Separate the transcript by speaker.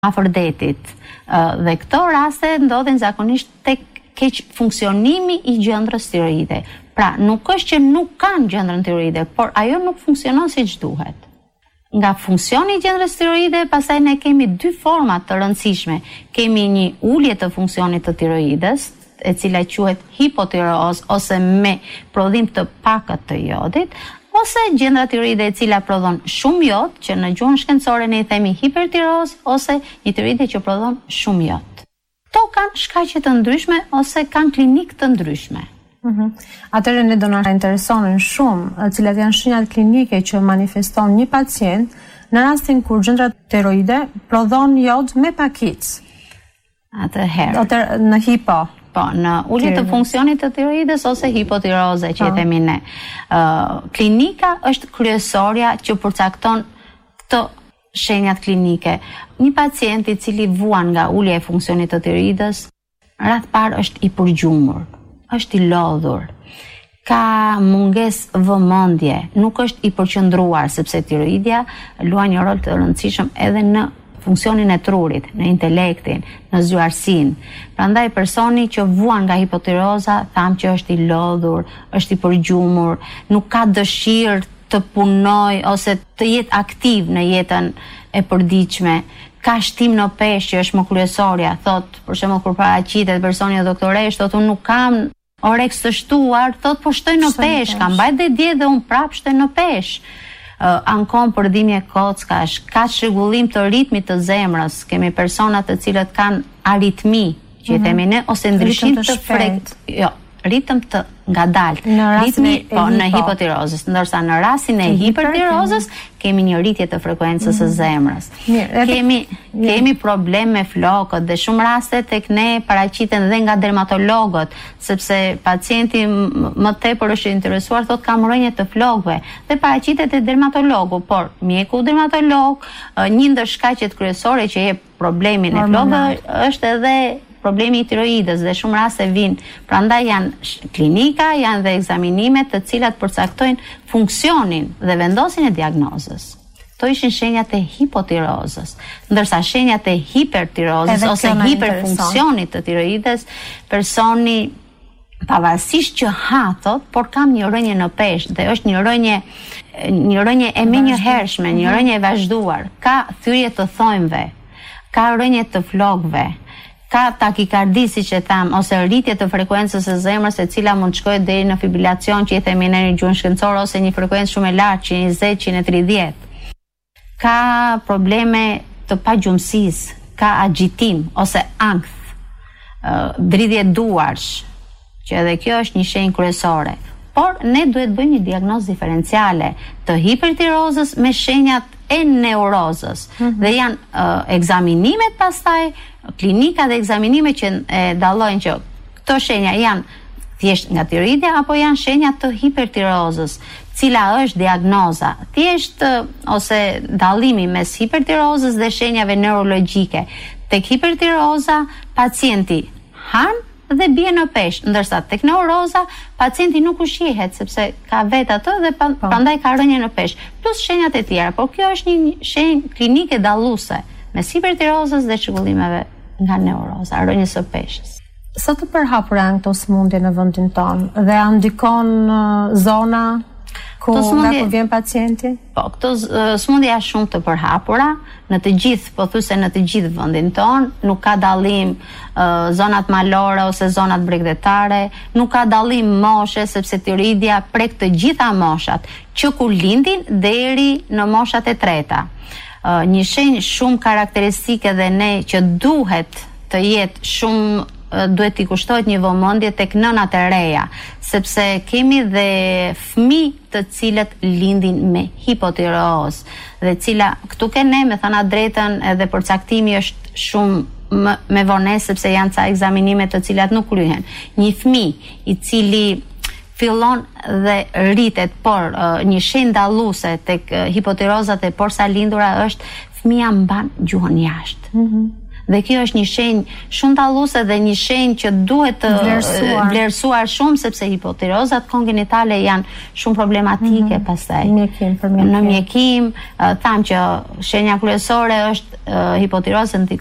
Speaker 1: afër detit. Dhe këto raste ndodhin zakonisht tek keq funksionimi i gjëndrës tiroide. Pra, nuk është që nuk kanë gjëndrën tiroide, por ajo nuk funksionon siç duhet. Nga funksioni i gjëndrës tiroide, pastaj ne kemi dy forma të rëndësishme. Kemi një ulje të funksionit të tiroides, e cila quhet hipotireoz ose me prodhim të pakët të jodit, ose gjendra tiroide e cila prodhon shumë jod, që në gjuhën shkencore ne i themi hipertireoz, ose një tiroide që prodhon shumë jod. To kanë shkaqe të ndryshme ose kanë klinik të ndryshme.
Speaker 2: Atëherë ne do na interesonin shumë cilat janë shenjat klinike që manifeston një pacient në rastin kur gjendra tiroide prodhon jod me pakicë.
Speaker 1: Atëherë
Speaker 2: në hipo.
Speaker 1: Po, në ulje të funksionit të tiroides ose hipotireoze që e themi ne. Klinika është kryesorja që përcakton këto shenjat klinike. Një pacient i cili vuan nga ulja e funksionit të tiroides, rreth parë është i përgjumur, është i lodhur, ka mungesë vëmendje, nuk është i përqendruar sepse tiroidja luan një rol të rëndësishëm edhe në funksionin e trurit, në intelektin, në zgjuarsinë. Prandaj personi që vuan nga hipotireoza, tham që është i lodhur, është i përgjumur, nuk ka dëshirë të punoj ose të jetë aktiv në jetën e përditshme. Ka shtim në peshë që është më kryesorja, thot, për shembull kur paraqitet personi doktoresh, thot unë nuk kam oreks të shtuar, thot po shtoj në peshë, kam mbajt dhe dje dhe unë prap shtoj në peshë. Ankon përdhimje kockash, ka shregullim të ritmit të zemrës, kemi persona të cilët kanë aritmi, që i themi ne, ose ndryshim të frekt, jo, ritëm të ngadalt, në hipotirozës, ndërsa në rastin e hipertirozës kemi një rritje të frekuencës së zemrës. Kemi problem me flokët dhe shumë raste tek ne paraqiten dhe nga dermatologët, sepse pacienti më tepër është interesuar, thot kam rënje të flokëve dhe paraqitet te dermatologu, por mjeku dermatolog, një ndër shkaqet kryesore që jep problemin e flokëve është edhe problemi i tiroides dhe shumë raste vinë. Prandaj janë klinika, janë dhe ekzaminimet të cilat përcaktojnë funksionin dhe vendosin e diagnozës. To ishin shenjat e hipotirozës, ndërsa shenjat e hipertirozës ose hiperfunksionit të tiroides, personi pavarësisht që thot, por kam një rënje në peshë dhe është një rënje e menjëhershme, një rënje e vazhduar, ka thyrje të thonjve, ka rënje të flokëve, ka takikardi, siç e tham, ose rritje të frekuencës së zemrës, e cila mund të shkojë deri në fibrilacion, që i themi në gjuhën shkencore, ose një frekuencë shumë e lartë, 120-130. Ka probleme të pagjumësisë, ka agjitim ose ankth, dridhje duarsh, që edhe kjo është një shenjë kryesore. Por ne duhet bëjmë një diagnozë diferenciale të hipertirozës me shenjat e neurozës. Dhe janë ekzaminimet pastaj, klinika dhe ekzaminimet që dallojnë që këto shenja janë thjesht nga tiroidja apo janë shenja të hipertirozës, cila është diagnoza, thjesht ose dallimi mes hipertirozës dhe shenjave neurologjike. Tek hipertiroza pacienti han dhe bie në peshë, ndërsa tek neuroza pacienti nuk ushqihet sepse ka vetë atë dhe prandaj ka rënje në peshë, plus shenjat e tjera, por kjo është një shenjë klinike dalluese mes hipertirozës dhe çrregullimeve nga neuroza, rënjes së peshës.
Speaker 2: Sa të përhapura janë këto sëmundje në vendin tonë dhe a ndikon zona ku vjen pacienti?
Speaker 1: Po, këto sëmundje janë shumë të përhapura në të gjithë, pothuajse në të gjithë vendin tonë, nuk ka dallim zonat malore ose zonat bregdetare, nuk ka dallim moshe sepse tiroidja prek të gjitha moshat, që kur lindin deri në moshat e treta. Një shenjë shumë karakteristike dhe ne që duhet të jetë shumë, duhet t'i kushtohet një vëmendje tek nënat e reja, sepse kemi dhe fëmijë të cilët lindin me hipotireoz, dhe cila këtu ke ne, me thënë drejtën, edhe përcaktimi është shumë me vonesë sepse janë ca ekzaminime të cilat nuk kryhen. Një fëmijë i cili fillon dhe rritet, por një shenjë dalluese tek hipotirozat e porsa lindura është fëmia mban gjuhën jashtë. Dhe kjo është një shenjë shumë dalluese dhe një shenjë që duhet të vlerësuar shumë, sepse hipotirozat kongenitale janë shumë problematike pastaj. Në mjekim, tham që shenja kryesore është hipotirozë